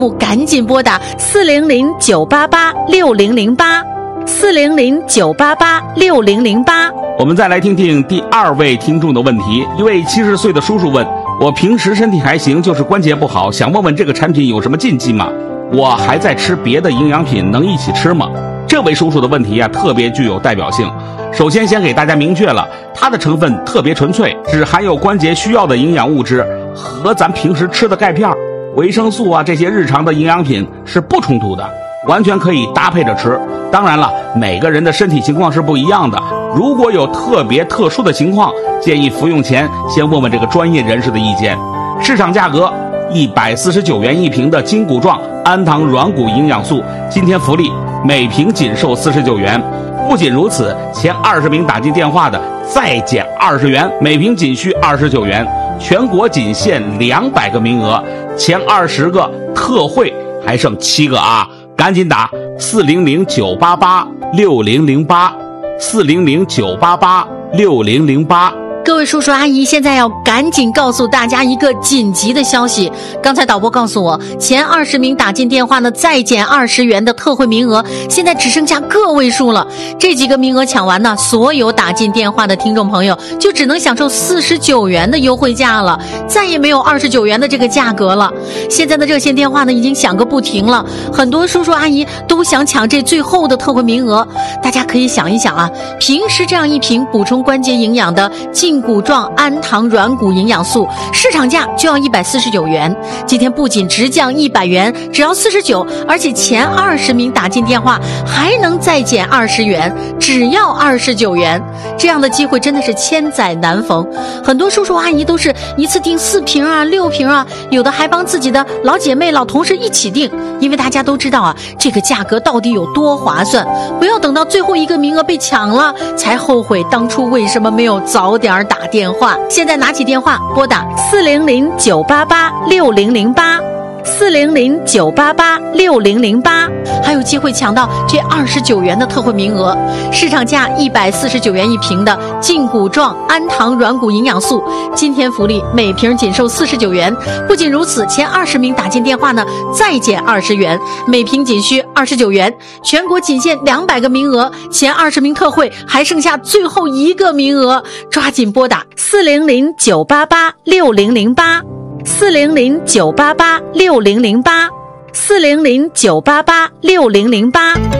赶紧拨打400-988-6008，400-988-6008。 我们再来听听第2位听众的问题。一位70岁的叔叔问，我平时身体还行，就是关节不好，想问问这个产品有什么禁忌吗？我还在吃别的营养品，能一起吃吗？这位叔叔的问题特别具有代表性。首先先给大家明确了，它的成分特别纯粹，只含有关节需要的营养物质，和咱平时吃的钙片、维生素这些日常的营养品是不冲突的，完全可以搭配着吃。当然了，每个人的身体情况是不一样的，如果有特殊的情况，建议服用前先问问这个专业人士的意见。市场价格149元一瓶的筋骨状氨糖软骨营养素，今天福利每瓶仅售49元。不仅如此，前20名打进电话的再减20元，每瓶仅需29元。全国仅限200个名额，前20个特惠还剩7个赶紧打400-988-6008，400-988-6008。 各位叔叔阿姨，现在要赶紧告诉大家一个紧急的消息。刚才导播告诉我，前20名打进电话呢，再减20元的特惠名额，现在只剩下个位数了。这几个名额抢完呢，所有打进电话的听众朋友就只能享受49元的优惠价了，再也没有29元的这个价格了。现在的热线电话呢，已经响个不停了，很多叔叔阿姨都想抢这最后的特惠名额。大家可以想一想平时这样一瓶补充关节营养的筋骨状氨糖软骨营养素，市场价就要149元，今天不仅直降100元，只要49，而且前20名打进电话还能再减20元，只要29元。这样的机会真的是千载难逢，很多叔叔阿姨都是一次订4瓶6瓶有的还帮自己的老姐妹老同事一起订，因为大家都知道这个价格到底有多划算，不要等到最后一个名额被抢了才后悔当初为什么没有早点打电话。现在拿起电话拨打400-988-6008，400-988-6008，还有机会抢到这29元的特惠名额。市场价149元一瓶的筋骨状氨糖软骨营养素，今天福利每瓶仅售49元。不仅如此，前20名打进电话呢，再减20元，每瓶仅需29元。全国仅限200个名额，前20名特惠还剩下最后1个名额，抓紧拨打400-988-6008，400-988-6008，400-988-6008。